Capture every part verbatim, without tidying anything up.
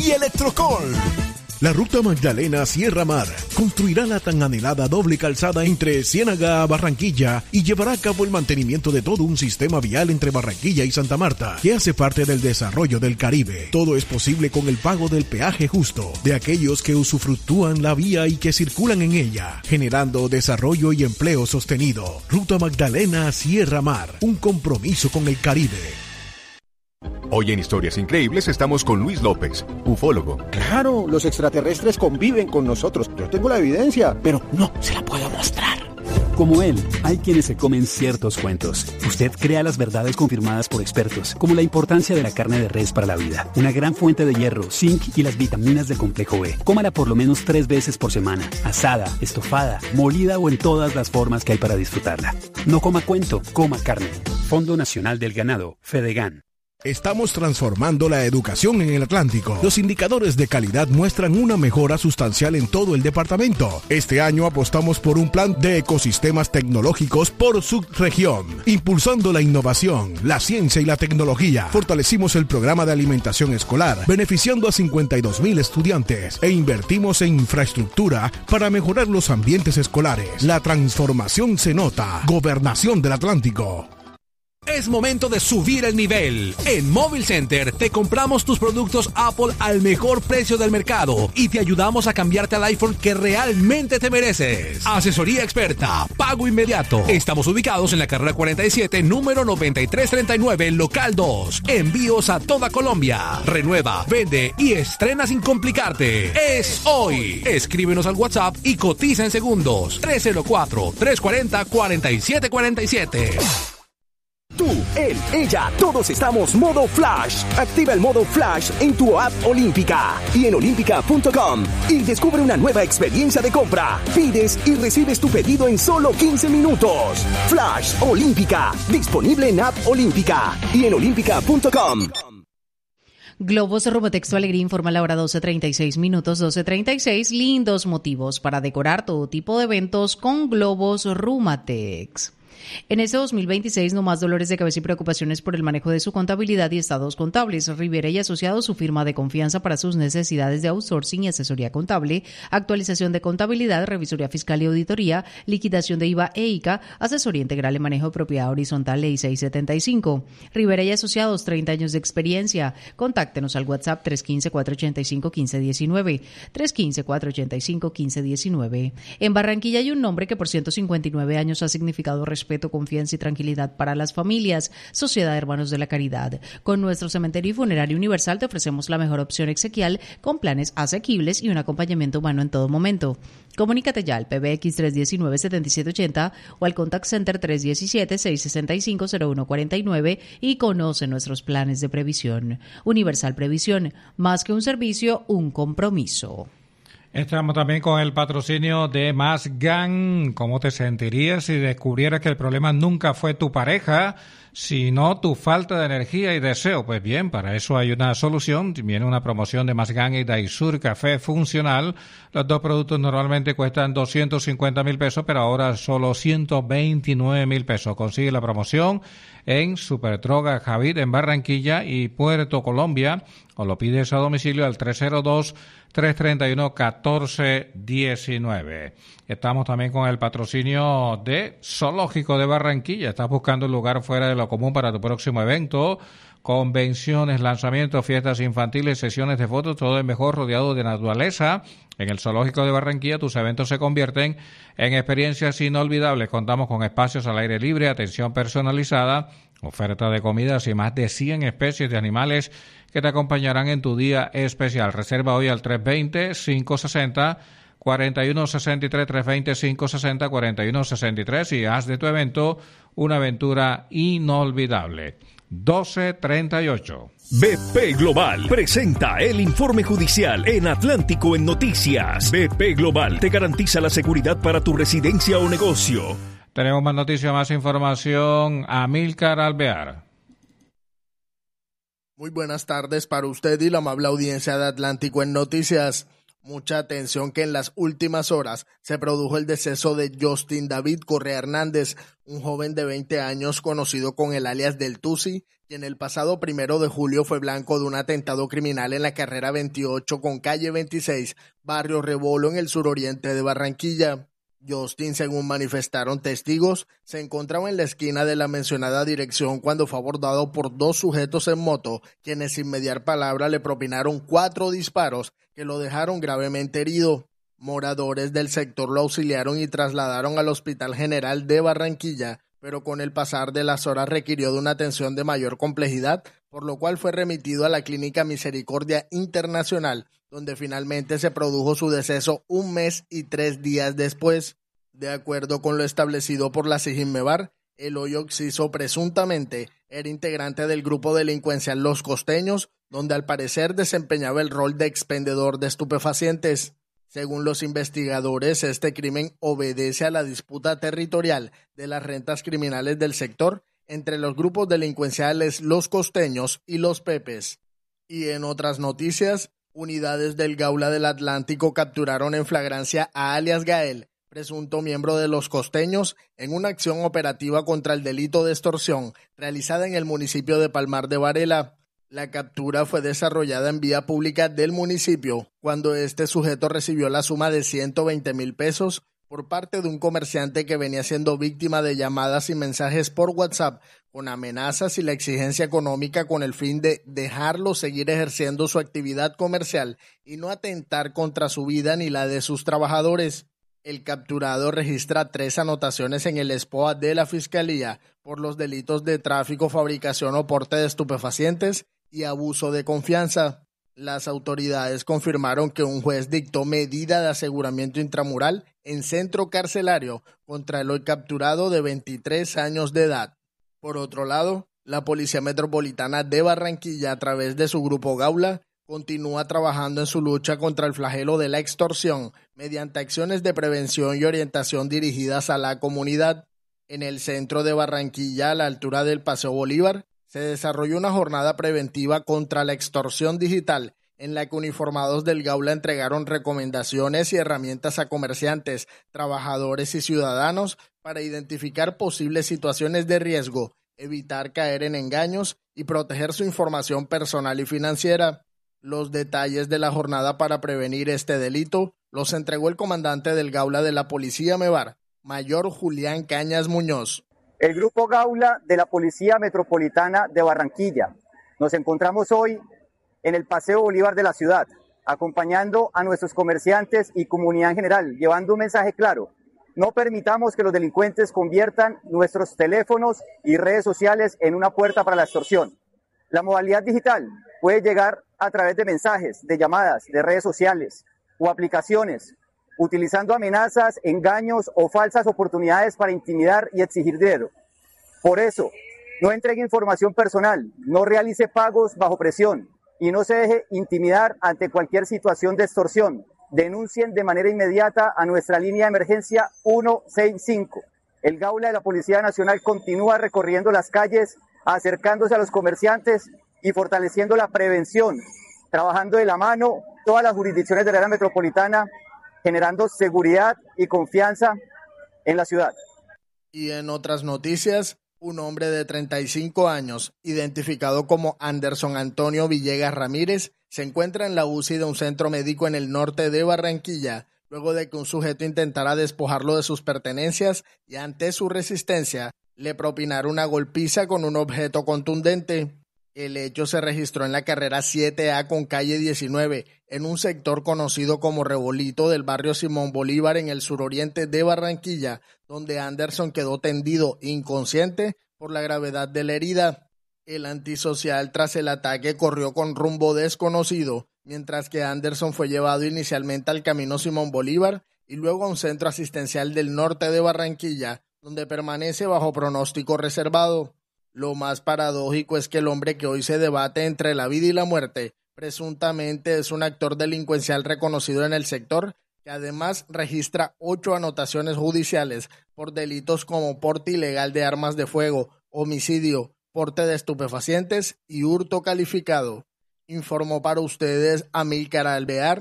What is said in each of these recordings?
y Electrocol. La Ruta Magdalena Sierra Mar construirá la tan anhelada doble calzada entre Ciénaga a Barranquilla y llevará a cabo el mantenimiento de todo un sistema vial entre Barranquilla y Santa Marta, que hace parte del desarrollo del Caribe. Todo es posible con el pago del peaje justo de aquellos que usufructúan la vía y que circulan en ella, generando desarrollo y empleo sostenido. Ruta Magdalena Sierra Mar, un compromiso con el Caribe. Hoy en Historias Increíbles estamos con Luis López, ufólogo. Claro, los extraterrestres conviven con nosotros. Yo tengo la evidencia, pero no se la puedo mostrar. Como él, hay quienes se comen ciertos cuentos. Usted crea las verdades confirmadas por expertos, como la importancia de la carne de res para la vida, una gran fuente de hierro, zinc y las vitaminas del complejo B. Cómala por lo menos tres veces por semana, asada, estofada, molida o en todas las formas que hay para disfrutarla. No coma cuento, coma carne. Fondo Nacional del Ganado, Fedegan. Estamos transformando la educación en el Atlántico. Los indicadores de calidad muestran una mejora sustancial en todo el departamento. Este año apostamos por un plan de ecosistemas tecnológicos por subregión, impulsando la innovación, la ciencia y la tecnología. Fortalecimos el programa de alimentación escolar, beneficiando a cincuenta y dos mil estudiantes, e invertimos en infraestructura para mejorar los ambientes escolares. La transformación se nota. Gobernación del Atlántico. Es momento de subir el nivel. En Mobile Center te compramos tus productos Apple al mejor precio del mercado y te ayudamos a cambiarte al iPhone que realmente te mereces. Asesoría experta, pago inmediato. Estamos ubicados en la carrera cuarenta y siete, número noventa y tres treinta y nueve, local dos. Envíos a toda Colombia. Renueva, vende y estrena sin complicarte. Es hoy. Escríbenos al WhatsApp y cotiza en segundos. tres cero cuatro, tres cuatro cero, cuatro siete cuatro siete. Tú, él, ella, todos estamos modo Flash. Activa el modo Flash en tu app Olímpica y en olímpica punto com y descubre una nueva experiencia de compra. Pides y recibes tu pedido en solo quince minutos. Flash Olímpica, disponible en app Olímpica y en olímpica punto com. Globos Rumotexto Alegría informa la hora doce treinta y seis minutos, doce treinta y seis. Lindos motivos para decorar todo tipo de eventos con globos Rumatex. En este dos mil veintiséis, no más dolores de cabeza y preocupaciones por el manejo de su contabilidad y estados contables. Rivera y Asociados, su firma de confianza para sus necesidades de outsourcing y asesoría contable, actualización de contabilidad, revisoría fiscal y auditoría, liquidación de I V A e I C A, asesoría integral en manejo de propiedad horizontal, ley seiscientos setenta y cinco. Rivera y Asociados, treinta años de experiencia. Contáctenos al WhatsApp tres uno cinco, cuatro ocho cinco, uno cinco uno nueve, tres uno cinco, cuatro ocho cinco, uno cinco uno nueve. En Barranquilla hay un nombre que por ciento cincuenta y nueve años ha significado respeto, confianza y tranquilidad para las familias. Sociedad de Hermanos de la Caridad. Con nuestro cementerio y funerario universal te ofrecemos la mejor opción exequial con planes asequibles y un acompañamiento humano en todo momento. Comunícate ya al P B X tres uno nueve, siete siete ocho cero o al Contact Center tres uno siete, seis seis cinco, cero uno cuatro nueve y conoce nuestros planes de previsión. Universal Previsión, más que un servicio, un compromiso. Estamos también con el patrocinio de Mazgan. ¿Cómo te sentirías si descubrieras que el problema nunca fue tu pareja, sino tu falta de energía y deseo? Pues bien, para eso hay una solución. Viene una promoción de Mazgan y Daisur Café Funcional. Los dos productos normalmente cuestan doscientos cincuenta mil pesos, pero ahora solo ciento veintinueve mil pesos. Consigue la promoción en Superdroga Javid en Barranquilla y Puerto Colombia, o lo pides a domicilio al tres cero dos, tres tres uno, uno cuatro uno nueve. Estamos también con el patrocinio de Zoológico de Barranquilla. Estás buscando un lugar fuera de lo común para tu próximo evento, convenciones, lanzamientos, fiestas infantiles, sesiones de fotos, todo el mejor rodeado de naturaleza. En el Zoológico de Barranquilla tus eventos se convierten en experiencias inolvidables. Contamos con espacios al aire libre, atención personalizada, oferta de comidas y más de cien especies de animales que te acompañarán en tu día especial. Reserva hoy al tres dos cero, cinco seis cero, cuatro uno seis tres, tres dos cero, cinco seis cero, cuatro uno seis tres y haz de tu evento una aventura inolvidable. doce treinta y ocho. B P Global presenta el informe judicial en Atlántico en Noticias. B P Global te garantiza la seguridad para tu residencia o negocio. Tenemos más noticias, más información. Amílcar Alvear. Muy buenas tardes para usted y la amable audiencia de Atlántico en Noticias. Mucha atención que en las últimas horas se produjo el deceso de Justin David Correa Hernández, un joven de veinte años conocido con el alias del Tusi, quien el pasado primero de julio fue blanco de un atentado criminal en la carrera veintiocho con calle veintiséis, barrio Rebolo en el suroriente de Barranquilla. Justin, según manifestaron testigos, se encontraba en la esquina de la mencionada dirección cuando fue abordado por dos sujetos en moto, quienes sin mediar palabra le propinaron cuatro disparos que lo dejaron gravemente herido. Moradores del sector lo auxiliaron y trasladaron al Hospital General de Barranquilla, pero con el pasar de las horas requirió de una atención de mayor complejidad, por lo cual fue remitido a la Clínica Misericordia Internacional, donde finalmente se produjo su deceso un mes y tres días después. De acuerdo con lo establecido por la Sijinmebar, el hoyo Oxiso presuntamente era integrante del grupo delincuencial Los Costeños, donde al parecer desempeñaba el rol de expendedor de estupefacientes. Según los investigadores, este crimen obedece a la disputa territorial de las rentas criminales del sector entre los grupos delincuenciales Los Costeños y Los Pepes. Y en otras noticias, unidades del Gaula del Atlántico capturaron en flagrancia a alias Gael, presunto miembro de Los Costeños, en una acción operativa contra el delito de extorsión realizada en el municipio de Palmar de Varela. La captura fue desarrollada en vía pública del municipio, cuando este sujeto recibió la suma de ciento veinte mil pesos por parte de un comerciante que venía siendo víctima de llamadas y mensajes por WhatsApp con amenazas y la exigencia económica con el fin de dejarlo seguir ejerciendo su actividad comercial y no atentar contra su vida ni la de sus trabajadores. El capturado registra tres anotaciones en el S P O A de la Fiscalía por los delitos de tráfico, fabricación o porte de estupefacientes y abuso de confianza. Las autoridades confirmaron que un juez dictó medida de aseguramiento intramural en centro carcelario contra el hoy capturado de veintitrés años de edad. Por otro lado, la Policía Metropolitana de Barranquilla, a través de su grupo Gaula, continúa trabajando en su lucha contra el flagelo de la extorsión mediante acciones de prevención y orientación dirigidas a la comunidad. En el centro de Barranquilla, a la altura del Paseo Bolívar, se desarrolló una jornada preventiva contra la extorsión digital, en la que uniformados del Gaula entregaron recomendaciones y herramientas a comerciantes, trabajadores y ciudadanos para identificar posibles situaciones de riesgo, evitar caer en engaños y proteger su información personal y financiera. Los detalles de la jornada para prevenir este delito los entregó el comandante del Gaula de la Policía Mevar, Mayor Julián Cañas Muñoz. El Grupo Gaula de la Policía Metropolitana de Barranquilla. Nos encontramos hoy en el Paseo Bolívar de la ciudad, acompañando a nuestros comerciantes y comunidad en general, llevando un mensaje claro. No permitamos que los delincuentes conviertan nuestros teléfonos y redes sociales en una puerta para la extorsión. La modalidad digital puede llegar a través de mensajes, de llamadas, de redes sociales o aplicaciones, utilizando amenazas, engaños o falsas oportunidades para intimidar y exigir dinero. Por eso, no entregue información personal, no realice pagos bajo presión y no se deje intimidar ante cualquier situación de extorsión. Denuncien de manera inmediata a nuestra línea de emergencia ciento sesenta y cinco. El Gaula de la Policía Nacional continúa recorriendo las calles, acercándose a los comerciantes y fortaleciendo la prevención, trabajando de la mano todas las jurisdicciones de la área metropolitana, generando seguridad y confianza en la ciudad. Y en otras noticias, un hombre de treinta y cinco años, identificado como Anderson Antonio Villegas Ramírez, se encuentra en la U C I de un centro médico en el norte de Barranquilla, luego de que un sujeto intentara despojarlo de sus pertenencias y ante su resistencia, le propinara una golpiza con un objeto contundente. El hecho se registró en la carrera siete A con calle diecinueve, en un sector conocido como Rebolito del barrio Simón Bolívar en el suroriente de Barranquilla, donde Anderson quedó tendido inconsciente por la gravedad de la herida. El antisocial tras el ataque corrió con rumbo desconocido, mientras que Anderson fue llevado inicialmente al camino Simón Bolívar y luego a un centro asistencial del norte de Barranquilla, donde permanece bajo pronóstico reservado. Lo más paradójico es que el hombre que hoy se debate entre la vida y la muerte presuntamente es un actor delincuencial reconocido en el sector, que además registra ocho anotaciones judiciales por delitos como porte ilegal de armas de fuego, homicidio, porte de estupefacientes y hurto calificado. Informó para ustedes Amílcar Alvear,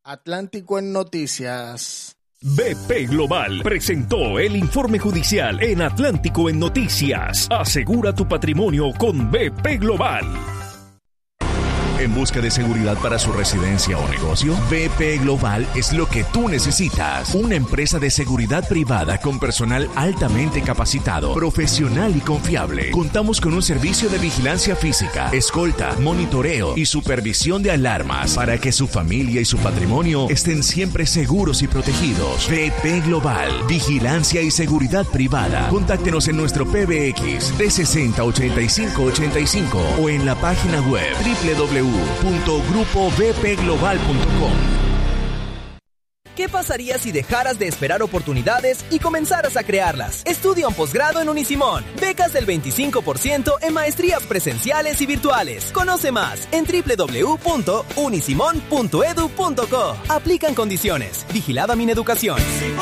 Atlántico en Noticias. B P Global presentó el informe judicial en Atlántico en Noticias. Asegura tu patrimonio con B P Global. ¿En busca de seguridad para su residencia o negocio? B P Global es lo que tú necesitas. Una empresa de seguridad privada con personal altamente capacitado, profesional y confiable. Contamos con un servicio de vigilancia física, escolta, monitoreo y supervisión de alarmas para que su familia y su patrimonio estén siempre seguros y protegidos. B P Global, vigilancia y seguridad privada. Contáctenos en nuestro P B X T sesenta ochenta y cinco ochenta y cinco o en la página web doble u doble u doble u punto grupo b p global punto com. ¿Qué pasaría si dejaras de esperar oportunidades y comenzaras a crearlas? Estudia un posgrado en Unisimón. Becas del veinticinco por ciento en maestrías presenciales y virtuales. Conoce más en doble u doble u doble u punto unisimón punto edu punto co. Aplican condiciones. Vigilada Mineducación.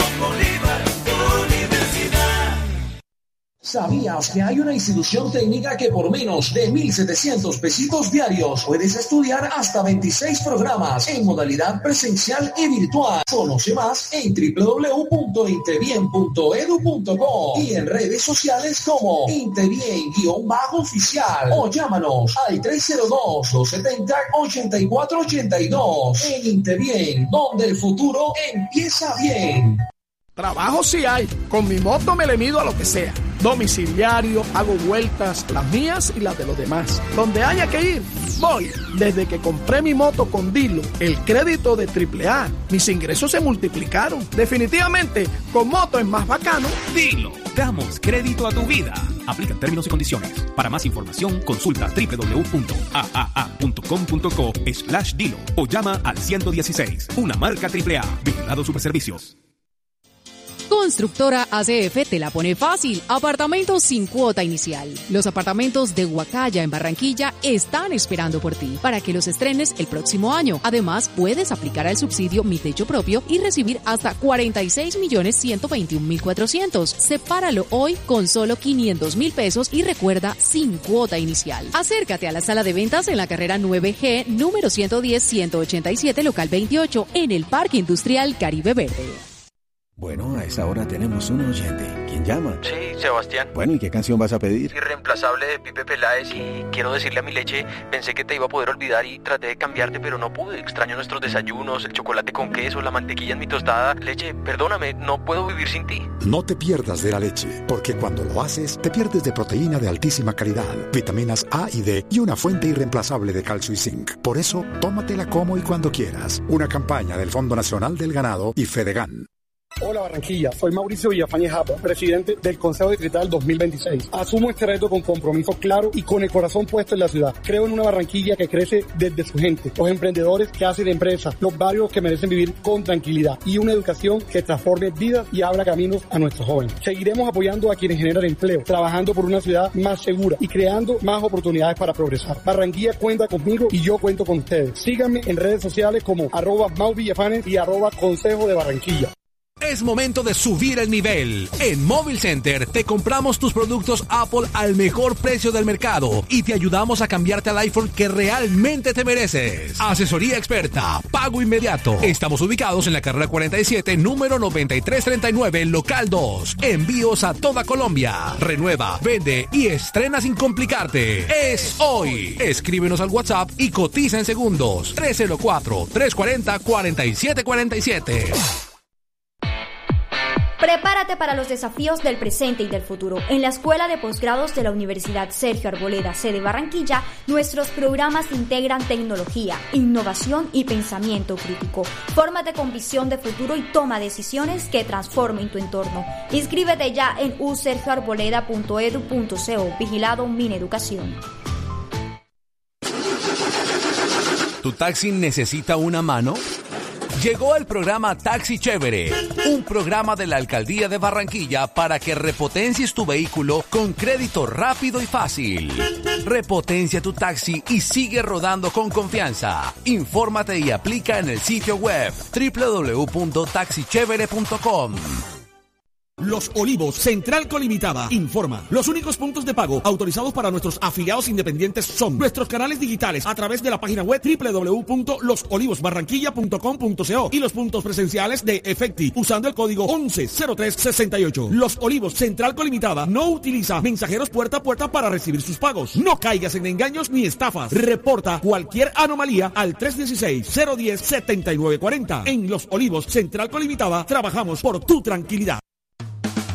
¿Sabías que hay una institución técnica que por menos de mil setecientos pesitos diarios puedes estudiar hasta veintiséis programas en modalidad presencial y virtual? Conoce más en doble u doble u doble u punto intebien punto edu punto co y en redes sociales como Intebien-oficial o llámanos al tres cero dos, dos siete cero, ocho cuatro ocho dos. En Intebien, donde el futuro empieza bien. Trabajo sí hay, con mi moto me le mido a lo que sea. Domiciliario, hago vueltas, las mías y las de los demás. Donde haya que ir, voy. Desde que compré mi moto con Dilo, el crédito de triple A, mis ingresos se multiplicaron. Definitivamente, con moto es más bacano. Dilo, damos crédito a tu vida. Aplican términos y condiciones. Para más información, consulta doble u doble u doble u punto a a a punto com punto co slash Dilo o llama al ciento dieciséis. Una marca triple A. Vigilado Superservicios. Constructora A C F te la pone fácil. Apartamentos sin cuota inicial. Los apartamentos de Huacaya en Barranquilla están esperando por ti para que los estrenes el próximo año. Además, puedes aplicar al subsidio Mi Techo Propio y recibir hasta cuarenta y seis millones ciento veintiún mil cuatrocientos. Sepáralo hoy con solo quinientos mil pesos y recuerda, sin cuota inicial. Acércate a la sala de ventas en la carrera nueve G, número ciento diez, ciento ochenta y siete, local veintiocho, en el Parque Industrial Caribe Verde. Bueno, a esa hora tenemos un oyente. ¿Quién llama? Sí, Sebastián. Bueno, ¿y qué canción vas a pedir? Irreemplazable de Pipe Peláez. Y quiero decirle a mi leche, pensé que te iba a poder olvidar y traté de cambiarte, pero no pude. Extraño nuestros desayunos, el chocolate con queso, la mantequilla en mi tostada. Leche, perdóname, no puedo vivir sin ti. No te pierdas de la leche, porque cuando lo haces, te pierdes de proteína de altísima calidad, vitaminas A y D y una fuente irreemplazable de calcio y zinc. Por eso, tómatela como y cuando quieras. Una campaña del Fondo Nacional del Ganado y Fedegan. Hola Barranquilla, soy Mauricio Villafañe Japa, presidente del Consejo Distrital dos mil veintiséis. Asumo este reto con compromiso claro y con el corazón puesto en la ciudad. Creo en una Barranquilla que crece desde su gente, los emprendedores que hacen empresas, los barrios que merecen vivir con tranquilidad y una educación que transforme vidas y abra caminos a nuestros jóvenes. Seguiremos apoyando a quienes generan empleo, trabajando por una ciudad más segura y creando más oportunidades para progresar. Barranquilla cuenta conmigo y yo cuento con ustedes. Síganme en redes sociales como arroba Mau Villafanes y arroba Consejo de Barranquilla. Es momento de subir el nivel. En Móvil Center te compramos tus productos Apple al mejor precio del mercado y te ayudamos a cambiarte al iPhone que realmente te mereces. Asesoría experta, pago inmediato. Estamos ubicados en la carrera cuarenta y siete, número noventa y tres treinta y nueve, local dos. Envíos a toda Colombia. Renueva, vende y estrena sin complicarte. Es hoy. Escríbenos al WhatsApp y cotiza en segundos. tres cero cuatro, tres cuatro cero, cuatro siete cuatro siete. Prepárate para los desafíos del presente y del futuro. En la Escuela de Posgrados de la Universidad Sergio Arboleda, sede Barranquilla, nuestros programas integran tecnología, innovación y pensamiento crítico. Fórmate con visión de futuro y toma decisiones que transformen tu entorno. Inscríbete ya en u sergio arboleda punto edu punto co. Vigilado Mineducación. ¿Tu taxi necesita una mano? Llegó el programa Taxi Chévere, un programa de la Alcaldía de Barranquilla para que repotencies tu vehículo con crédito rápido y fácil. Repotencia tu taxi y sigue rodando con confianza. Infórmate y aplica en el sitio web doble u doble u doble u punto taxi chévere punto com. Los Olivos, Central Colimitada, informa. Los únicos puntos de pago autorizados para nuestros afiliados independientes son nuestros canales digitales a través de la página web doble u doble u doble u punto los olivos barranquilla punto com punto co y los puntos presenciales de Efecti usando el código once cero tres sesenta y ocho. Los Olivos, Central Colimitada, no utiliza mensajeros puerta a puerta para recibir sus pagos. No caigas en engaños ni estafas. Reporta cualquier anomalía al tres uno seis, cero uno cero, siete nueve cuatro cero. En Los Olivos, Central Colimitada, trabajamos por tu tranquilidad.